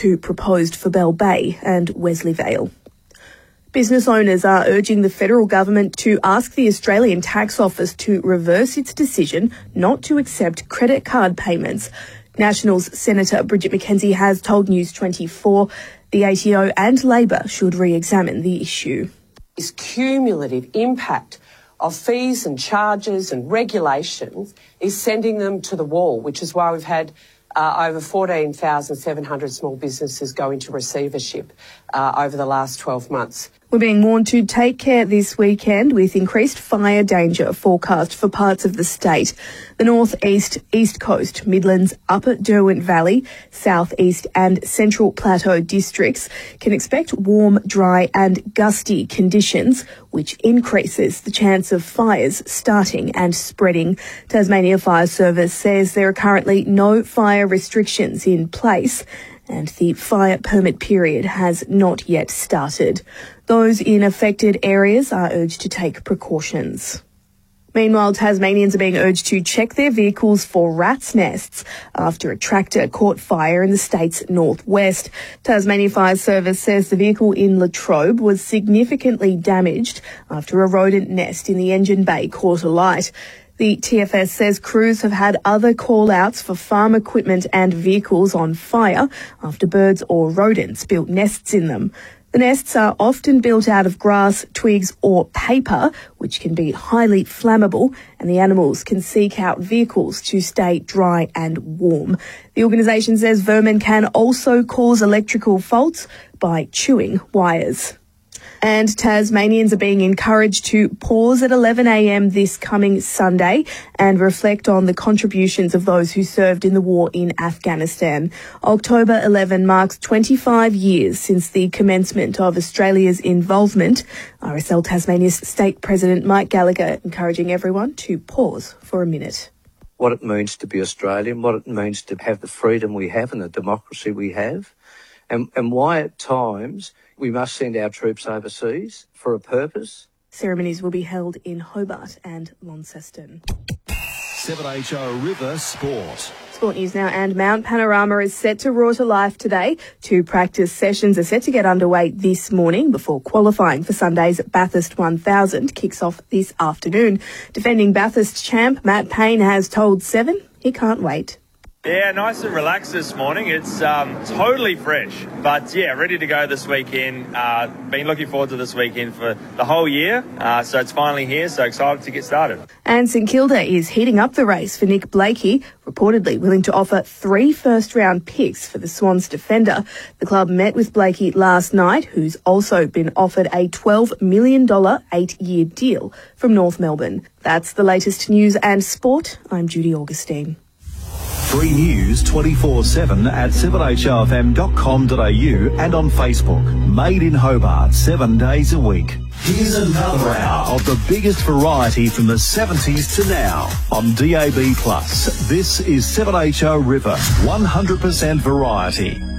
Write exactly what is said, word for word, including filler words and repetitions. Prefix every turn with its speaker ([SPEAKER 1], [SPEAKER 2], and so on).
[SPEAKER 1] too proposed for Bell Bay and Wesley Vale. Business owners are urging the federal government to ask the Australian Tax Office to reverse its decision not to accept credit card payments. Nationals Senator Bridget McKenzie has told News twenty-four the A T O and Labor should re-examine the issue.
[SPEAKER 2] This cumulative impact of fees and charges and regulations is sending them to the wall, which is why we've had uh, over fourteen thousand seven hundred small businesses go into receivership uh, over the last twelve months.
[SPEAKER 1] We're being warned to take care this weekend with increased fire danger forecast for parts of the state. The North East, East Coast, Midlands, Upper Derwent Valley, South East and Central Plateau districts can expect warm, dry and gusty conditions, which increases the chance of fires starting and spreading. Tasmania Fire Service says there are currently no fire restrictions in place, and the fire permit period has not yet started. Those in affected areas are urged to take precautions. Meanwhile, Tasmanians are being urged to check their vehicles for rats' nests after a tractor caught fire in the state's northwest. Tasmania Fire Service says the vehicle in Latrobe was significantly damaged after a rodent nest in the engine bay caught alight. The T F S says crews have had other call-outs for farm equipment and vehicles on fire after birds or rodents built nests in them. The nests are often built out of grass, twigs or paper, which can be highly flammable, and the animals can seek out vehicles to stay dry and warm. The organisation says vermin can also cause electrical faults by chewing wires. And Tasmanians are being encouraged to pause at eleven a m this coming Sunday and reflect on the contributions of those who served in the war in Afghanistan. October eleventh marks twenty-five years since the commencement of Australia's involvement. R S L Tasmania's State President Mike Gallagher encouraging everyone to pause for a minute.
[SPEAKER 3] What it means to be Australian, what it means to have the freedom we have and the democracy we have, and, and why at times we must send our troops overseas for a purpose.
[SPEAKER 1] Ceremonies will be held in Hobart and Launceston.
[SPEAKER 4] seven H O River Sport.
[SPEAKER 1] Sport news now, and Mount Panorama is set to roar to life today. Two practice sessions are set to get underway this morning before qualifying for Sunday's Bathurst one thousand kicks off this afternoon. Defending Bathurst champ Matt Payne has told Seven he can't wait.
[SPEAKER 5] Yeah, nice and relaxed this morning. It's um, totally fresh, but yeah, ready to go this weekend. Uh, been looking forward to this weekend for the whole year, uh, so it's finally here, so excited to get started.
[SPEAKER 1] And St Kilda is heating up the race for Nick Blakey, reportedly willing to offer three first-round picks for the Swans defender. The club met with Blakey last night, who's also been offered a twelve million dollars eight-year deal from North Melbourne. That's the latest news and sport. I'm Judy Augustine.
[SPEAKER 4] Free News twenty-four seven at seven h o f m dot com dot a u and on Facebook. Made in Hobart, seven days a week. Here's another hour of the biggest variety from the seventies to now on D A B plus. This is seven H O River, one hundred percent variety.